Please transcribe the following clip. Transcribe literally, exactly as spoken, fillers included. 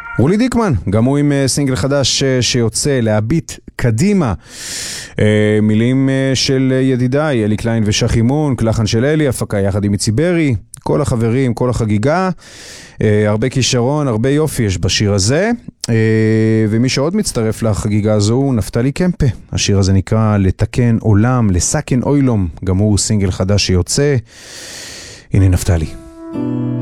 רולי דיקמן, גם הוא עם סינגל חדש שיוצא להביט קדימה. מילים של ידידיי, אלי קליין ושחי מון, קלחן של אלי, הפקה יחד עם מציברי, כל החברים, כל החגיגה, הרבה כישרון, הרבה יופי יש בשיר הזה. ומי שעוד מצטרף לחגיגה הזו הוא נפתלי קמפה. השיר הזה נקרא לתקן עולם, לסכן אוילום, גם הוא סינגל חדש שיוצא. הנה נפתלי.